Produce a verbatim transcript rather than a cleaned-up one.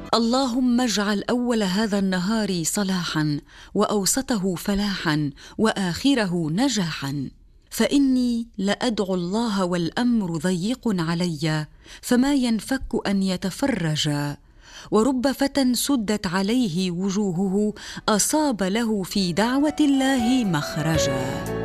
اللهم اجعل أول هذا النهار صلاحا، وأوسطه فلاحا، وآخره نجاحا. فإني لأدعو الله والأمر ضيق علي، فما ينفك أن يتفرجا. ورب فتى سدت عليه وجوهه، أصاب له في دعوة الله مخرجا.